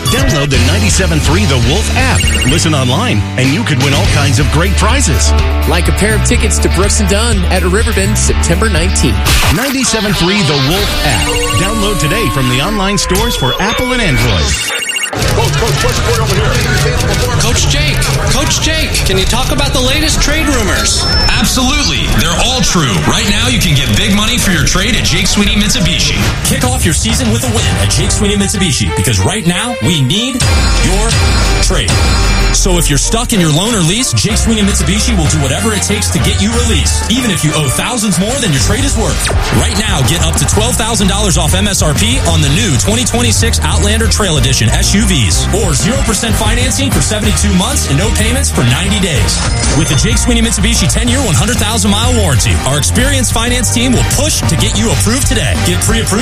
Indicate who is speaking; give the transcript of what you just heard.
Speaker 1: Download the 97.3 The Wolf app. Listen online, and you could win all kinds of great prizes.
Speaker 2: Like a pair of tickets to Brooks and Dunn at Riverbend, September 19th.
Speaker 1: 97.3 The Wolf app. Download today from the online stores for Apple and Android.
Speaker 3: Coach Jake, can you talk about the latest trade rumors?
Speaker 4: Absolutely. They're all true. Right now, you can get big money for your trade at Jake Sweeney Mitsubishi.
Speaker 5: Kick off your season with a win at Jake Sweeney Mitsubishi, because right now, we need your trade. So if you're stuck in your loan or lease, Jake Sweeney Mitsubishi will do whatever it takes to get you released, even if you owe thousands more than your trade is worth. Right now, get up to $12,000 off MSRP on the new 2026 Outlander Trail Edition SUVs, or 0% financing for 72 months and no payments for 90 days. With the Jake Sweeney Mitsubishi 10-year, 100,000-mile warranty, our experienced finance team will push to get you approved today. Get pre-approved